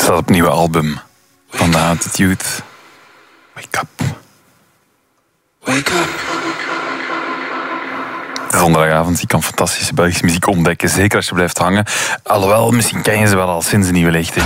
staat op het nieuwe album van The Haunted Youth. Wake up. Wake up. Zondagavond, je kan fantastische Belgische muziek ontdekken. Zeker als je blijft hangen. Alhoewel, misschien ken je ze wel al sinds de nieuwe lichting.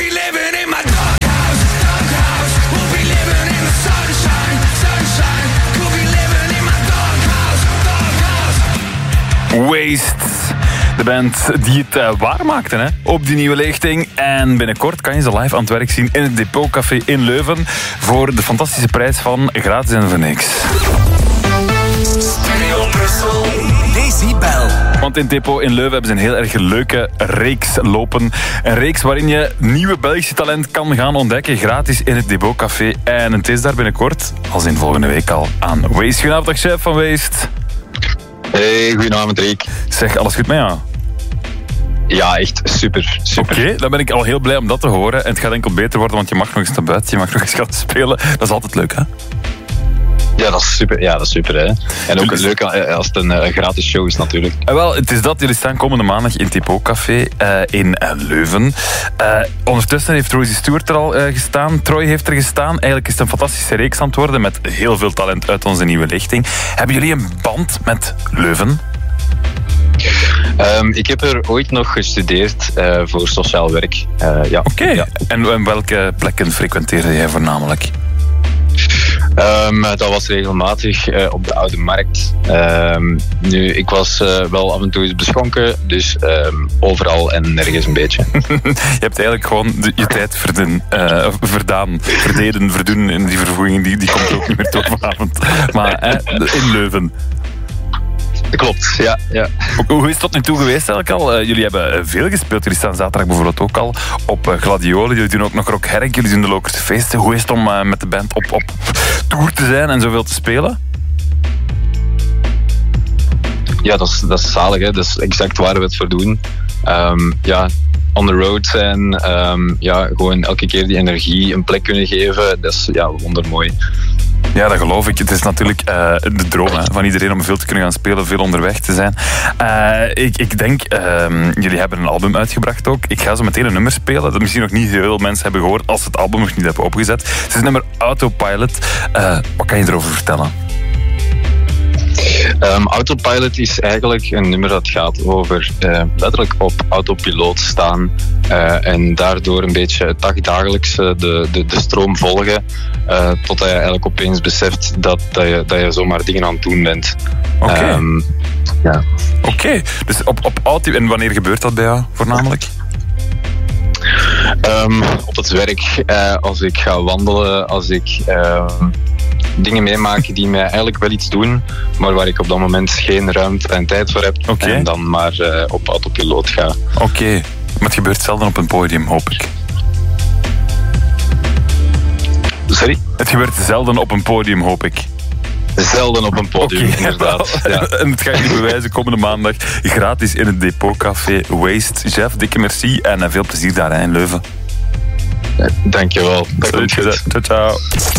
Waste. De band die het waarmaakte hè, op die nieuwe lichting. En binnenkort kan je ze live aan het werk zien in het Depot Café in Leuven. Voor de fantastische prijs van gratis en voor niks. Studio Brussel. Decibel. Want in het Depot in Leuven hebben ze een heel erg leuke reeks lopen. Een reeks waarin je nieuwe Belgische talent kan gaan ontdekken. Gratis in het Depot Café. En het is daar binnenkort, als in volgende week al, aan Waste. Goedenavond, chef van Waste. Hey, goedenavond Rick. Zeg, alles goed met jou? Ja, echt super. Oké, dan ben ik al heel blij om dat te horen. En het gaat enkel beter worden, want je mag nog eens naar buiten. Je mag nog eens gaan spelen. Dat is altijd leuk, hè? Ja, dat is super, hè. En ook leuk als het een gratis show is, natuurlijk. Wel, het is dat. Jullie staan komende maandag in het Depot Café in Leuven. Ondertussen heeft Rosie Stewart er al gestaan. Troy heeft er gestaan. Eigenlijk is het een fantastische reeks aan het worden met heel veel talent uit onze nieuwe lichting. Hebben jullie een band met Leuven? Ik heb er ooit nog gestudeerd voor sociaal werk. Ja. Oké. Ja. En welke plekken frequenteerde jij voornamelijk? Dat was regelmatig op de Oude Markt. Nu, ik was wel af en toe eens beschonken, dus overal en nergens een beetje. Je hebt eigenlijk gewoon je tijd verdoen in die vervoeging, die komt ook niet meer tot vanavond. Maar in Leuven. Klopt, ja. Hoe is het tot nu toe geweest eigenlijk al? Jullie hebben veel gespeeld. Jullie staan zaterdag bijvoorbeeld ook al op Gladiolen. Jullie doen ook nog Rock Herk. Jullie doen de Lokerse Feesten. Hoe is het om met de band op tour te zijn en zoveel te spelen? Ja, dat is zalig, hè. Dat is exact waar we het voor doen. On the road zijn. Gewoon elke keer die energie een plek kunnen geven. Dat is wondermooi. Ja, dat geloof ik. Het is natuurlijk de droom van iedereen om veel te kunnen gaan spelen, veel onderweg te zijn. Ik denk, jullie hebben een album uitgebracht ook. Ik ga zo meteen een nummer spelen dat misschien nog niet heel veel mensen hebben gehoord als ze het album nog niet hebben opgezet. Het is het nummer Autopilot. Wat kan je erover vertellen? Autopilot is eigenlijk een nummer dat gaat over letterlijk op autopiloot staan en daardoor een beetje het dagdagelijks de stroom volgen totdat je eigenlijk opeens beseft dat je zomaar dingen aan het doen bent. Oké. Oké, dus op auto. En wanneer gebeurt dat bij jou voornamelijk? Op het werk, als ik ga wandelen, als ik dingen meemaken die mij eigenlijk wel iets doen, maar waar ik op dat moment geen ruimte en tijd voor heb. En dan maar op autopiloot ga. Oké, maar het gebeurt zelden op een podium, hoop ik. Sorry? Het gebeurt zelden op een podium, hoop ik. Zelden op een podium, inderdaad. Ja. En het ga je bewijzen komende maandag gratis in het Depot Café Waste. Jeff, dikke merci en veel plezier daar in Leuven. Dankjewel. Dat komt goed. Ciao.